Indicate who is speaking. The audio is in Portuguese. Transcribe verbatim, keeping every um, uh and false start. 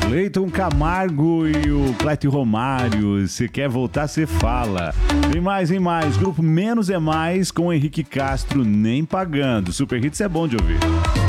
Speaker 1: Cleiton Camargo e o Cleiton Romário. Se quer voltar, você fala. Tem mais, tem mais. Grupo Menos é Mais com Henrique Castro, Nem Pagando. Super Hits é bom de ouvir.